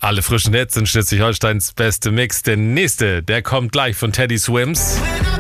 Alle frischen Hits in Schleswig-Holsteins beste Mix. Der nächste, der kommt gleich von Teddy Swims.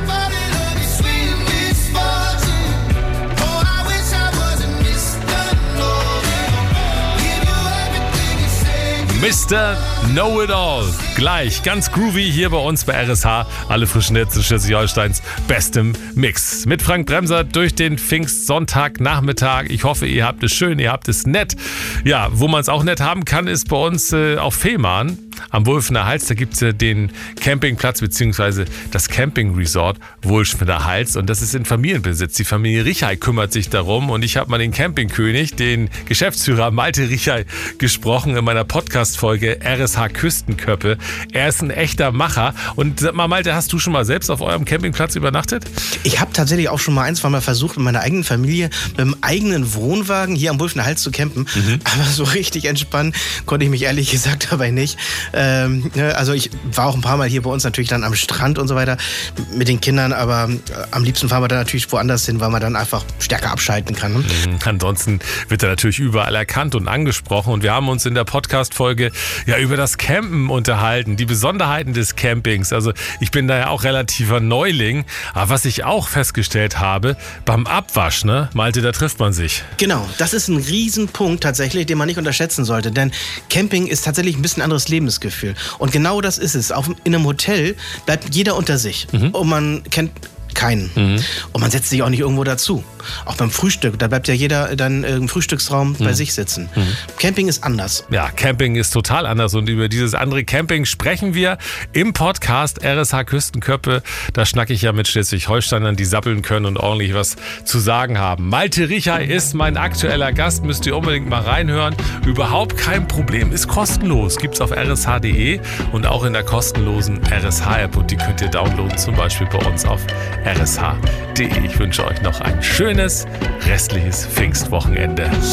Mr. Know-It-All. Gleich, ganz groovy hier bei uns bei RSH. Alle frischen Hits in Schleswig-Holsteins bestem Mix. Mit Frank Bremser durch den Pfingstsonntag-Nachmittag. Ich hoffe, ihr habt es schön, ihr habt es nett. Ja, wo man es auch nett haben kann, ist bei uns auf Fehmarn. Am Wulfener Hals, da gibt es den Campingplatz bzw. das Campingresort Wulfener Hals und das ist in Familienbesitz. Die Familie Richay kümmert sich darum und ich habe mal den Campingkönig, den Geschäftsführer Malte Richay, gesprochen in meiner Podcast-Folge RSH Küstenköppe. Er ist ein echter Macher und sag mal, Malte, hast du schon mal selbst auf eurem Campingplatz übernachtet? Ich habe tatsächlich auch schon mal mal versucht, mit meiner eigenen Familie mit dem eigenen Wohnwagen hier am Wulfener Hals zu campen, aber so richtig entspannen konnte ich mich ehrlich gesagt dabei nicht. Also ich war auch ein paar Mal hier bei uns natürlich dann am Strand und so weiter mit den Kindern, aber am liebsten fahren wir dann natürlich woanders hin, weil man dann einfach stärker abschalten kann. Ne? Ansonsten wird er natürlich überall erkannt und angesprochen und wir haben uns in der Podcast-Folge ja über das Campen unterhalten, die Besonderheiten des Campings. Also ich bin da ja auch relativer Neuling, aber was ich auch festgestellt habe, beim Abwasch, ne, Malte, da trifft man sich. Genau, das ist ein Riesenpunkt tatsächlich, den man nicht unterschätzen sollte, denn Camping ist tatsächlich ein bisschen anderes Lebensgefühl. Und genau das ist es. Auch in einem Hotel bleibt jeder unter sich. Und man kennt keinen. Und man setzt sich auch nicht irgendwo dazu. Auch beim Frühstück, da bleibt ja jeder dann im Frühstücksraum bei sich sitzen. Camping ist anders. Ja, Camping ist total anders und über dieses andere Camping sprechen wir im Podcast RSH Küstenköppe. Da schnacke ich ja mit Schleswig-Holsteinern, die sappeln können und ordentlich was zu sagen haben. Malte Richay ist mein aktueller Gast, müsst ihr unbedingt mal reinhören. Überhaupt kein Problem, ist kostenlos. Gibt's auf rsh.de und auch in der kostenlosen RSH-App und die könnt ihr downloaden, zum Beispiel bei uns auf rsh.de. Ich wünsche euch noch ein schönes restliches Pfingstwochenende.